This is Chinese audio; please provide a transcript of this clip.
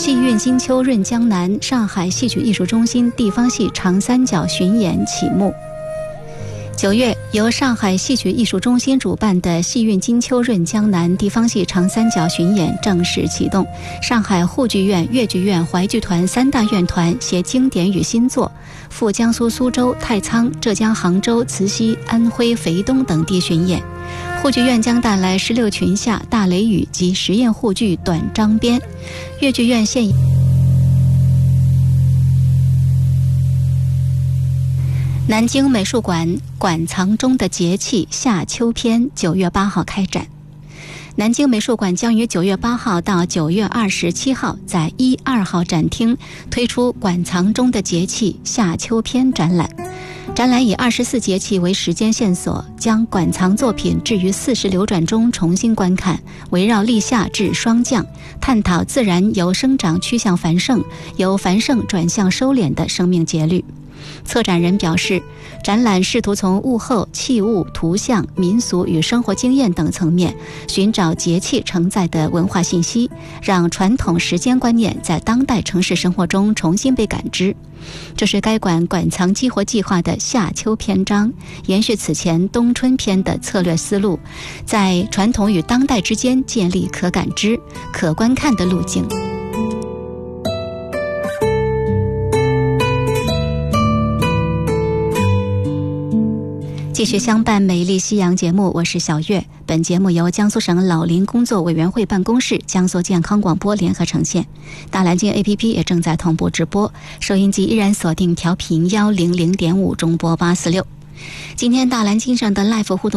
戏韵金秋润江南，上海戏曲艺术中心地方戏长三角巡演启幕。9月，由上海戏曲艺术中心主办的戏韵金秋润江南地方戏长三角巡演正式启动。上海沪剧院、粤剧院、淮剧团3大院团携经典与新作，赴江苏苏州、太仓、浙江杭州、慈溪、安徽肥东等地巡演。沪剧院将带来16群下、大雷雨及实验沪剧短章编。粤剧院现南京美术馆馆藏中的节气夏秋篇9月8号开展。南京美术馆将于9月8号到9月27号在1、2号展厅推出馆藏中的节气夏秋篇展览。展览以24节气为时间线索，将馆藏作品置于40流转中重新观看，围绕立夏至霜降，探讨自然由生长趋向繁盛，由繁盛转向收敛的生命节律。策展人表示，展览试图从物候、器物、图像、民俗与生活经验等层面寻找节气承载的文化信息，让传统时间观念在当代城市生活中重新被感知。这是该馆馆藏激活计划的夏秋篇章，延续此前冬春篇的策略思路，在传统与当代之间建立可感知、可观看的路径。继续相伴美丽夕阳节目，我是小月。本节目由江苏省老龄工作委员会办公室、江苏健康广播联合呈现。大蓝鲸 APP 也正在同步直播，收音机依然锁定调频100.5中波846。今天大蓝鲸上的 Live 互动